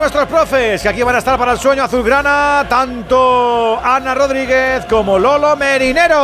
Nuestros profes, que aquí van a estar para el sueño azulgrana, tanto Ana Rodríguez como Lolo Merinero.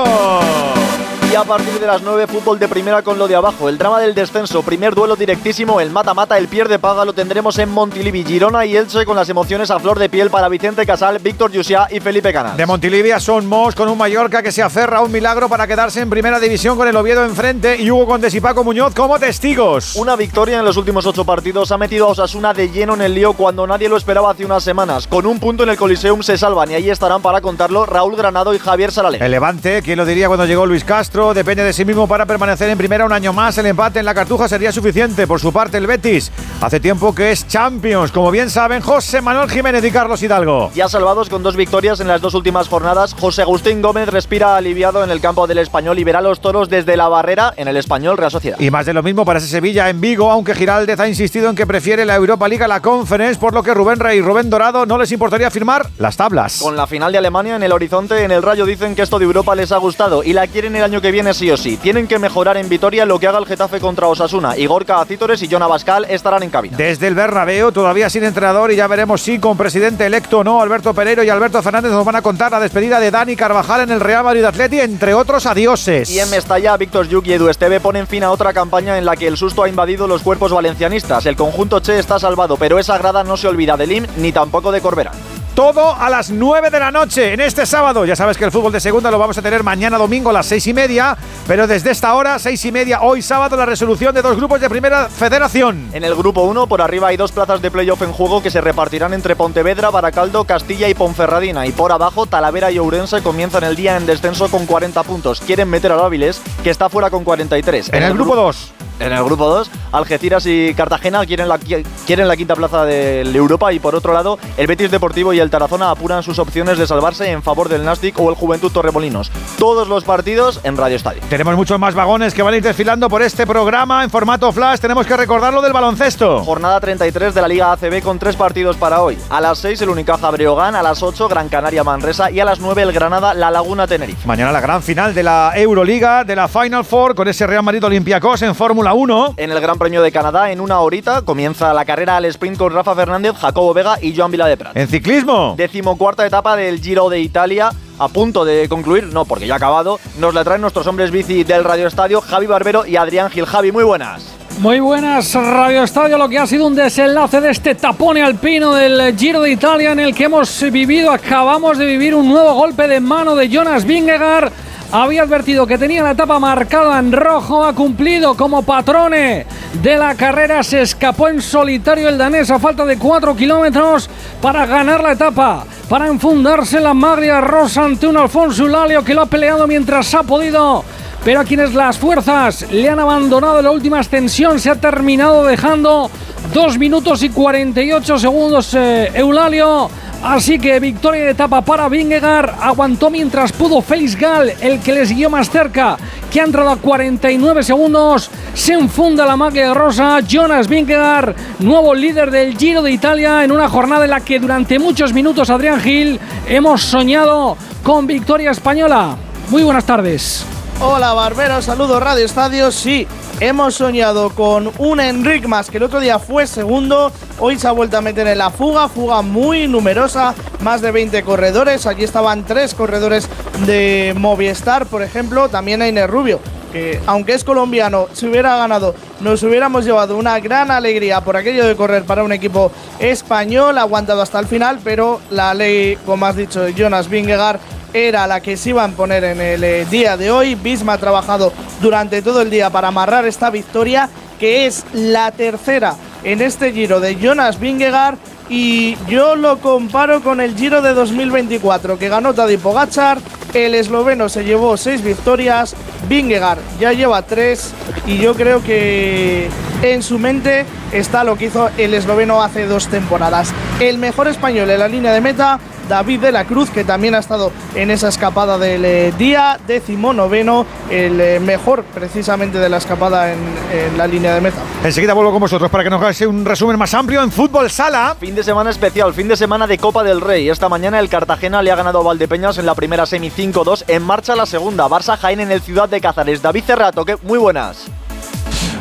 Y a partir de las 9, fútbol de primera con lo de abajo. El drama del descenso, primer duelo directísimo, el mata-mata, el pierde paga, lo tendremos en Montilivi, Girona y Elche, con las emociones a flor de piel para Vicente Casal, Víctor Llucià y Felipe Canals. De Montilivi a Son Mos, con un Mallorca que se aferra a un milagro para quedarse en primera división con el Oviedo enfrente y Hugo Condés y Paco Muñoz como testigos. Una victoria en los últimos 8 partidos ha metido a Osasuna de lleno en el lío cuando nadie lo esperaba hace unas semanas. Con un punto en el Coliseum se salvan y ahí estarán para contarlo Raúl Granado y Javier Saralé. El Levante, ¿quién lo diría cuando llegó Luis Castro? Depende de sí mismo para permanecer en primera un año más. El empate en la Cartuja sería suficiente. Por su parte, el Betis hace tiempo que es Champions, como bien saben José Manuel Jiménez y Carlos Hidalgo. Ya salvados con 2 victorias en las 2 últimas jornadas, José Agustín Gómez respira aliviado en el campo del Español y verá a los toros desde la barrera en el Español Real Sociedad. Y más de lo mismo para ese Sevilla en Vigo, aunque Giraldez ha insistido en que prefiere la Europa League a la Conference, por lo que Rubén Rey y Rubén Dorado no les importaría firmar las tablas. Con la final de Alemania en el horizonte, en el Rayo dicen que esto de Europa les ha gustado y la quieren el año que viene sí o sí. Tienen que mejorar en Vitoria lo que haga el Getafe contra Osasuna. Igor Cacítores y Jon Abascal estarán en cabina. Desde el Bernabéu, todavía sin entrenador y ya veremos si con presidente electo o no, Alberto Pereiro y Alberto Fernández nos van a contar la despedida de Dani Carvajal en el Real Madrid Atleti, entre otros adioses. Y en Mestalla, Víctor Lluc y Edu Esteve ponen fin a otra campaña en la que el susto ha invadido los cuerpos valencianistas. El conjunto Che está salvado, pero esa grada no se olvida de Lim ni tampoco de Corberán. Todo a las 9 de la noche en este sábado. Ya sabes que el fútbol de segunda lo vamos a tener mañana domingo a las 6:30, pero desde esta hora, 6:30, hoy sábado, la resolución de 2 grupos de Primera Federación. En el grupo 1, por arriba hay 2 plazas de playoff en juego que se repartirán entre Pontevedra, Baracaldo, Castilla y Ponferradina. Y por abajo, Talavera y Ourense comienzan el día en descenso con 40 puntos. Quieren meter al Áviles, que está fuera con 43. En el grupo 2. En el grupo 2, Algeciras y Cartagena quieren la quinta plaza de Europa y por otro lado, el Betis Deportivo y el Tarazona apuran sus opciones de salvarse en favor del Nastic o el Juventud Torremolinos. Todos los partidos en Radio Estadio. Tenemos muchos más vagones que van a ir desfilando por este programa en formato flash. Tenemos que recordar lo del baloncesto. Jornada 33 de la Liga ACB con 3 partidos para hoy. A las 6 el Unicaja Breogán, a las 8 Gran Canaria Manresa y a las 9 el Granada La Laguna Tenerife. Mañana la gran final de la Euroliga, de la Final Four, con ese Real Madrid Olympiacos en Fórmula 1. En el Gran Premio de Canadá, en una horita, comienza la carrera al sprint con Rafa Fernández, Jacobo Vega y Joan Viladeprat. En ciclismo, 14ª etapa del Giro de Italia, a punto de concluir, no, porque ya ha acabado. Nos la traen nuestros hombres bici del Radio Estadio, Javi Barbero y Adrián Gil. Javi, muy buenas. Muy buenas, Radio Estadio. Lo que ha sido un desenlace de este tapone alpino del Giro de Italia en el que acabamos de vivir un nuevo golpe de mano de Jonas Vingegaard. Había advertido que tenía la etapa marcada en rojo, ha cumplido como patrone de la carrera, se escapó en solitario el danés a falta de 4 kilómetros para ganar la etapa, para enfundarse la maglia rosa ante un Alfonso Eulálio que lo ha peleado mientras ha podido, pero a quienes las fuerzas le han abandonado en la última ascensión se ha terminado dejando 2 minutos y 48 segundos Eulálio. Así que victoria de etapa para Vingegaard, aguantó mientras pudo Félix Gall, el que le siguió más cerca, que ha entrado a 49 segundos, se enfunda la maglia rosa. Jonas Vingegaard, nuevo líder del Giro de Italia, en una jornada en la que durante muchos minutos, Adrián Gil, hemos soñado con victoria española. Muy buenas tardes. Hola Barbero, saludos Radio Estadio. Sí, hemos soñado con un Enric Mas que el otro día fue segundo, hoy se ha vuelto a meter en la fuga muy numerosa, más de 20 corredores, aquí estaban 3 corredores de Movistar, por ejemplo, también Einer Rubio, que aunque es colombiano, si hubiera ganado, nos hubiéramos llevado una gran alegría por aquello de correr para un equipo español, ha aguantado hasta el final, pero la ley, como has dicho, Jonas Vingegaard, era la que se iba a poner en el día de hoy. Visma ha trabajado durante todo el día para amarrar esta victoria, que es la tercera en este Giro de Jonas Vingegaard, y yo lo comparo con el Giro de 2024 que ganó Tadej Pogačar. El esloveno se llevó 6 victorias, Vingegaard ya lleva 3, y yo creo que en su mente está lo que hizo el esloveno hace 2 temporadas. El mejor español en la línea de meta, David de la Cruz, que también ha estado en esa escapada del día, 19º, el mejor precisamente de la escapada en la línea de meta. Enseguida vuelvo con vosotros para que nos hagáis un resumen más amplio en Fútbol Sala. Fin de semana especial, fin de semana de Copa del Rey. Esta mañana el Cartagena le ha ganado a Valdepeñas en la primera semi 5-2, en marcha la segunda. Barça Jaén en el Ciudad de Cázares. David Cerrato, que muy buenas.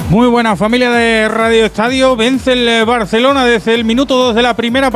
Muy buena familia de Radio Estadio. Vence el Barcelona desde el minuto 2 de la primera